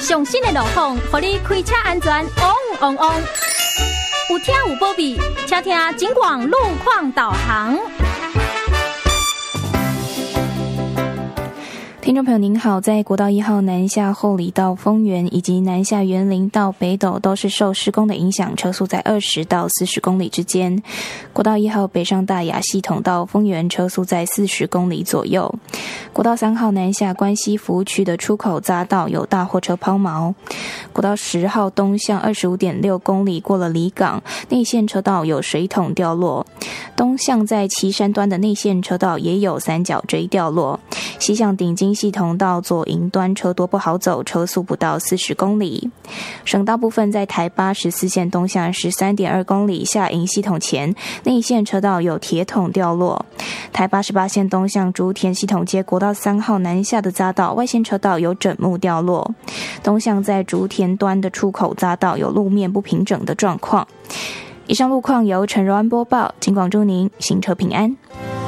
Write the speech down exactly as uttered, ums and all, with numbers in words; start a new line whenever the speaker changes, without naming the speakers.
上新的路况，让你开车安全旺旺旺。有听有保庇，请听警广路况导航。
听众朋友您好，在国道一号南下后里到丰原以及南下园林到北斗都是受施工的影响，车速在二十到四十公里之间。国道一号北上大雅系统到丰原车速在四十公里左右。国道三号南下关西服务区的出口匝道有大货车抛锚。国道十号东向 二十五点六公里过了离港，内线车道有水桶掉落。东向在旗山端的内线车道也有三角锥掉落。西向顶金系统到左营端车多不好走，车速不到四十公里。省道部分在台八十四线东向 十三点二公里下营系统前，内线车道有铁桶掉落。台八十八线东向竹田系统街国道三号南下的匝道，外线车道有枕木掉落。东向在竹田端的出口匝道有路面不平整的状况。以上路况由陈柔安播报，警广祝您行车平安。